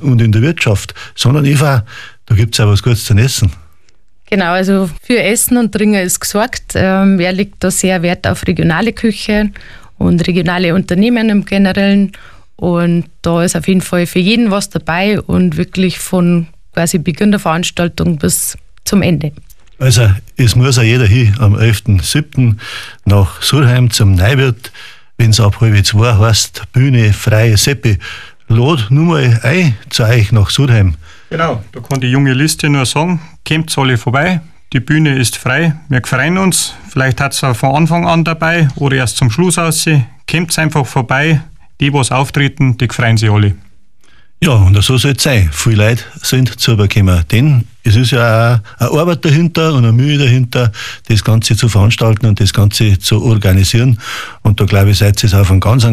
und in der Wirtschaft, sondern Eva, da gibt es auch was Gutes zu essen. Genau, also für Essen und Trinken ist gesorgt. Er legt da sehr Wert auf regionale Küche und regionale Unternehmen im Generellen. Und da ist auf jeden Fall für jeden was dabei und wirklich von quasi Beginn der Veranstaltung bis zum Ende. Also es muss auch jeder hin am 11.07. nach Surheim zum Neuwirt, wenn es ab 1:30 heißt, Bühne frei Seppi. Lad nur mal ein zu euch nach Surheim. Genau, da kann die junge Liste nur sagen, kommt alle vorbei, die Bühne ist frei, wir freuen uns, vielleicht hat es auch von Anfang an dabei oder erst zum Schluss aussehen, kommt einfach vorbei, die was auftreten, die freuen sich alle. Ja, und so soll es sein. Viele Leute sind zugekommen, denn es ist ja auch eine Arbeit dahinter und eine Mühe dahinter, das Ganze zu veranstalten und das Ganze zu organisieren. Und da glaube ich, seid ihr auf einem ganz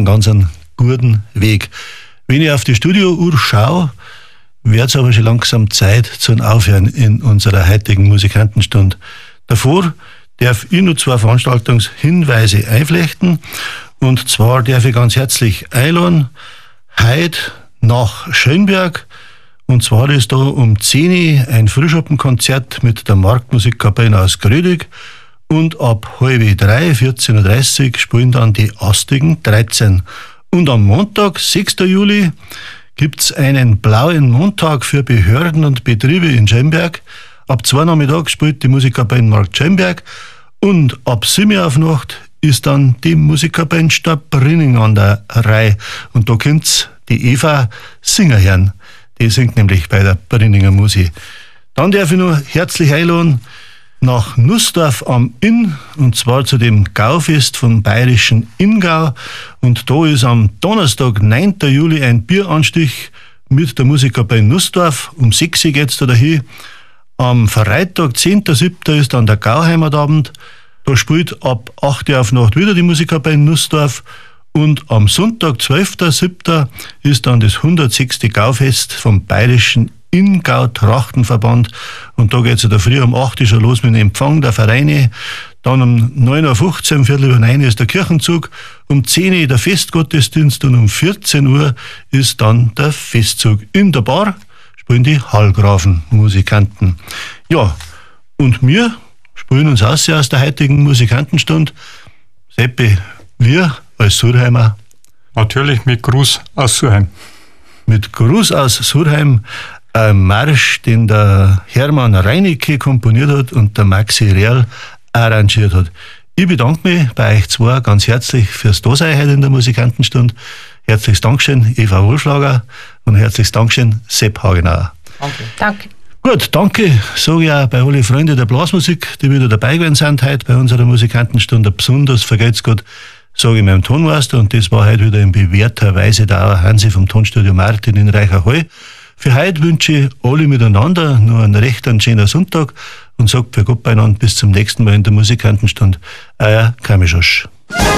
guten Weg. Wenn ich auf die Studiouhr schaue, wird es aber schon langsam Zeit zum Aufhören in unserer heutigen Musikantenstunde. Davor darf ich nur 2 Veranstaltungshinweise einflechten. Und zwar darf ich ganz herzlich einladen, heute nach Schönberg. Und zwar ist da um 10 Uhr ein Frühschuppenkonzert mit der Marktmusikkapelle aus Grödig. Und ab 14:30, 14:30 Uhr spielen dann die Astigen 13. Und am Montag, 6. Juli, gibt es einen blauen Montag für Behörden und Betriebe in Schönberg. Ab 2 Nachmittag spielt die Musikkapelle Markt Schönberg. Und ab 7 Uhr auf Nacht ist dann die Musikkapelle Stabrinning an der Reihe. Und da könnt's die Eva Singer hören. Die singt nämlich bei der Brinninger Musi. Dann darf ich nur herzlich einladen nach Nussdorf am Inn, und zwar zu dem Gaufest vom Bayerischen Inngau. Und da ist am Donnerstag, 9. Juli, ein Bieranstich mit der Musikkapelle Nussdorf. Um 6 Uhr geht's da dahin. Am Freitag, 10.07. ist dann der Gauheimatabend. Da spielt ab 8 Uhr auf Nacht wieder die Musikkapelle Nussdorf. Und am Sonntag, 12.07. ist dann das 106. Gaufest vom Bayerischen Inngau-Trachtenverband. Und da geht es ja früh um 8 Uhr schon los mit dem Empfang der Vereine. Dann um 9.15 Uhr, 9:15 ist der Kirchenzug. Um 10 Uhr der Festgottesdienst und um 14 Uhr ist dann der Festzug. In der Bar spielen die Hallgrafen-Musikanten. Ja, und wir spielen uns aus der heutigen Musikantenstunde. Seppi, wir als Surheimer. Natürlich mit Gruß aus Surheim. Mit Gruß aus Surheim, ein Marsch, den der Hermann Reinicke komponiert hat und der Maxi Real arrangiert hat. Ich bedanke mich bei euch zwei ganz herzlich fürs Dasein heute in der Musikantenstunde. Herzliches Dankeschön, Eva Wohlschlager, und herzliches Dankeschön, Sepp Hagenauer. Danke. Gut, danke, sage ich auch bei allen Freunden der Blasmusik, die wieder dabei gewesen sind heute bei unserer Musikantenstunde. Besonders vergeht's gut, sage ich meinem Tonmeister, und das war heute wieder in bewährter Weise der Hansi vom Tonstudio Martin in Reicherhall. Für heute wünsche ich alle miteinander noch einen recht schönen Sonntag und sage für Gott beieinander bis zum nächsten Mal in der Musikantenstunde. Euer Kamischosch.